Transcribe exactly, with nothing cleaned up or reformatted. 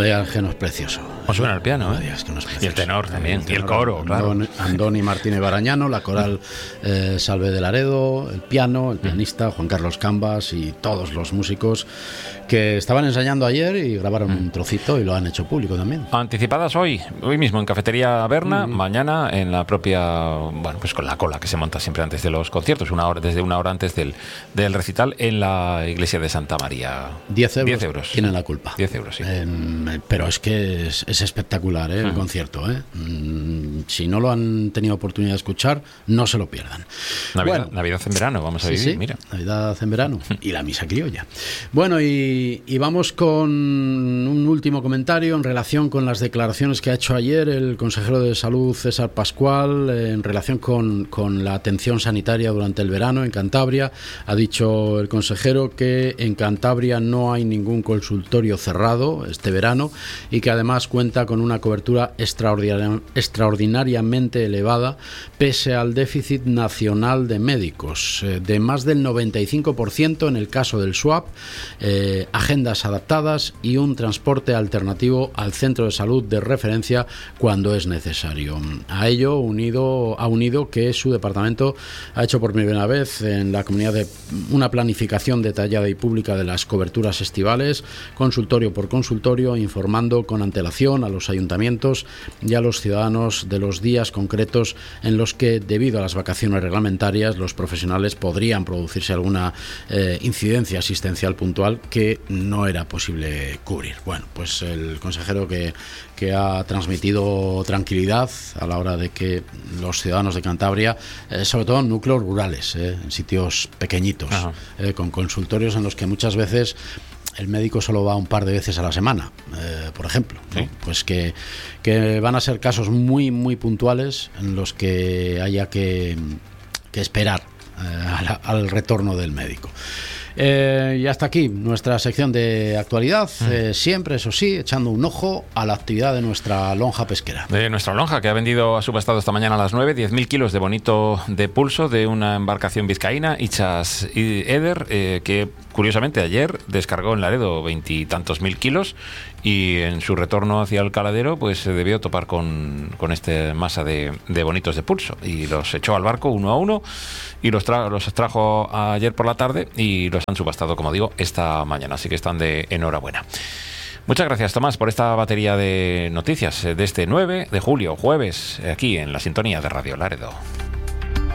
veas que no es precioso. O suena el piano, no ¿eh? veas que no es precioso. Y el tenor también, el tenor, y el coro, Andoni, claro. Andoni Martínez Barañano, la coral eh, Salve de Laredo, el piano, el pianista Juan Carlos Cambas y todos los músicos que estaban ensayando ayer y grabaron mm. un trocito y lo han hecho público también. Anticipadas hoy, hoy mismo en Cafetería Berna, mm. mañana en la propia, bueno, pues con la cola que se monta siempre antes de los conciertos, una hora, desde una hora antes del, del recital en la iglesia de Santa María. diez euros, diez euros tienen la culpa. diez euros, sí. Eh, pero es que es, es espectacular, ¿eh? El mm. concierto, ¿eh? Mm, si no lo han tenido oportunidad de escuchar, no se lo pierdan. Navidad, bueno, Navidad en verano, vamos a sí, vivir, sí, mira. Navidad en verano y la misa criolla. Bueno, y, y vamos con un último comentario en relación con las declaraciones que ha hecho ayer el consejero de Salud César Pascual en relación con, con la atención sanitaria durante el verano en Cantabria. Ha dicho el consejero que en Cantabria no hay ningún consultorio cerrado este verano y que además cuenta con una cobertura extraordinaria, extraordinariamente elevada pese al déficit nacional de médicos, eh, de más del noventa y cinco por ciento en el caso del S W A P, eh, agendas adaptadas y un transporte alternativo al centro de salud de referencia cuando es necesario. A ello unido, ha unido que su departamento ha hecho por primera vez en la comunidad de una planificación detallada y pública de las coberturas estivales, consultorio por consultorio, informando con antelación a los ayuntamientos y a los ciudadanos de los días concretos en los que, debido a las vacaciones reglamentarias, los profesionales podrían producirse alguna eh, incidencia asistencial puntual que no era posible cubrir. Bueno, pues el consejero que, que ha transmitido tranquilidad a la hora de que los ciudadanos de Cantabria, eh, sobre todo en núcleos rurales, eh, en sitios pequeñitos, eh, con consultorios en los que muchas veces el médico solo va un par de veces a la semana, eh, por ejemplo, ¿no? ¿Sí? Pues que, que van a ser casos muy, muy puntuales en los que haya que, que esperar eh, al, al retorno del médico. Eh, y hasta aquí nuestra sección de actualidad, eh, siempre, eso sí, echando un ojo a la actividad de nuestra lonja pesquera. De nuestra lonja, que ha vendido, ha subastado esta mañana a las nueve, diez mil kilos de bonito de pulso de una embarcación vizcaína, Ichas Eder, eh, que curiosamente ayer descargó en Laredo veintitantos mil kilos y en su retorno hacia el caladero pues se debió topar con, con esta masa de, de bonitos de pulso y los echó al barco uno a uno y los, tra- los trajo ayer por la tarde y los han subastado, como digo, esta mañana, así que están de enhorabuena. Muchas gracias, Tomás, por esta batería de noticias de este nueve de julio, jueves, aquí en la sintonía de Radio Laredo.